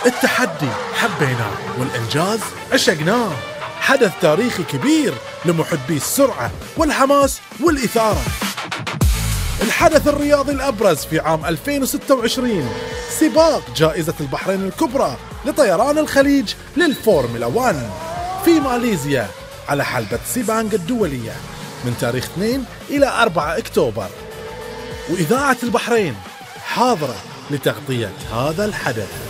التحدي حبيناه والإنجاز عشقناه. حدث تاريخي كبير لمحبي السرعة والحماس والإثارة. الحدث الرياضي الأبرز في عام 2026 سباق جائزة البحرين الكبرى لطيران الخليج للفورمولا 1 في ماليزيا على حلبة سيبانغ الدولية من تاريخ 2 إلى 4 أكتوبر. وإذاعة البحرين حاضرة لتغطية هذا الحدث.